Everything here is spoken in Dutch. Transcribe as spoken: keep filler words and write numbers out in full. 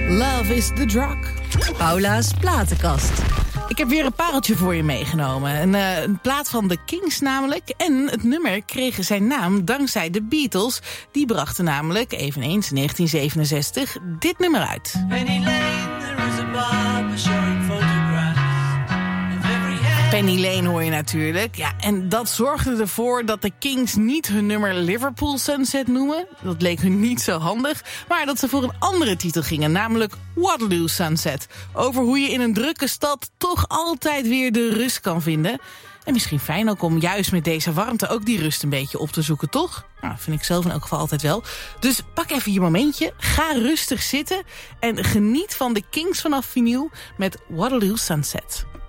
Love is the drug. Paula's platenkast. Ik heb weer een pareltje voor je meegenomen. Een, uh, een plaat van de Kings namelijk. En het nummer kreeg zijn naam dankzij de Beatles. Die brachten namelijk, eveneens in negentien zevenenzestig, dit nummer uit. Penny Lane, there is a barber showing photographs of every hand. Penny Lane hoor je natuurlijk. Ja, en dat zorgde ervoor dat de Kings niet hun nummer Liverpool Sunset noemen. Dat leek hun niet zo handig. Maar dat ze voor een andere titel gingen, namelijk Waterloo Sunset. Over hoe je in een drukke stad toch altijd weer de rust kan vinden. En misschien fijn ook om juist met deze warmte ook die rust een beetje op te zoeken, toch? Nou, vind ik zelf in elk geval altijd wel. Dus pak even je momentje, ga rustig zitten en geniet van de Kings vanaf vinyl met Waterloo Sunset.